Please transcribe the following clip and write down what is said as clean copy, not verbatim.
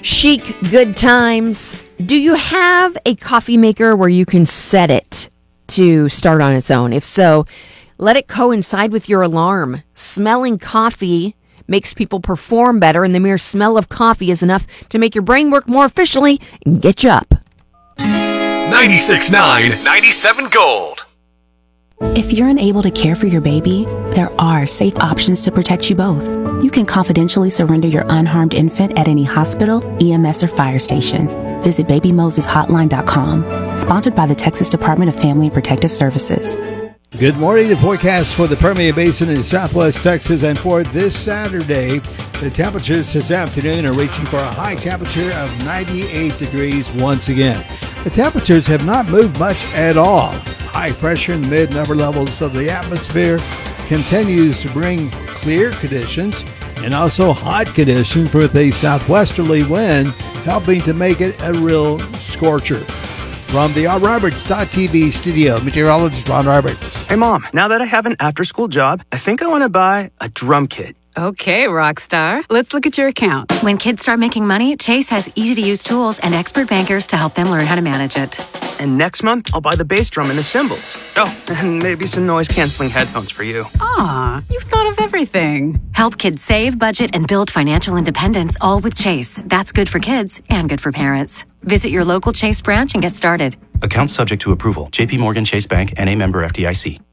Chic Good Times. Do you have a coffee maker where you can set it to start on its own? If so, let it coincide with your alarm. Smelling coffee makes people perform better, and the mere smell of coffee is enough to make your brain work more efficiently and get you up. 96.9, 97 Gold. If you're unable to care for your baby, there are safe options to protect you both. You can confidentially surrender your unharmed infant at any hospital, EMS, or fire station. Visit BabyMosesHotline.com. Sponsored by the Texas Department of Family and Protective Services. Good morning. The forecast for the Permian Basin in southwest Texas, and for this Saturday, the temperatures this afternoon are reaching for a high temperature of 98 degrees once again. The temperatures have not moved much at all. High pressure in the mid and upper levels of the atmosphere continues to bring clear conditions and also hot conditions with a southwesterly wind helping to make it a real scorcher. From the RRoberts.tv studio, meteorologist Ron Roberts. Hey, Mom, now that I have an after-school job, I think I want to buy a drum kit. Okay, Rockstar. Let's look at your account. When kids start making money, Chase has easy-to-use tools and expert bankers to help them learn how to manage it. And next month, I'll buy the bass drum and the cymbals. Oh, and maybe some noise-canceling headphones for you. Aw, you've thought of everything. Help kids save, budget, and build financial independence, all with Chase. That's good for kids and good for parents. Visit your local Chase branch and get started. Account subject to approval. JP Morgan Chase Bank, N.A. member FDIC.